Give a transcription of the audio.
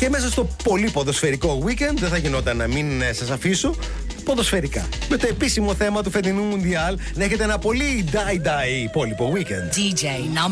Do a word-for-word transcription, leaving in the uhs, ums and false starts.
Και μέσα στο πολύ ποδοσφαιρικό weekend δεν θα γινόταν να μην σας αφήσω ποδοσφαιρικά. Με το επίσημο θέμα του φετινού Μουντιάλ να έχετε ένα πολύ die-die υπόλοιπο weekend. ντι τζέι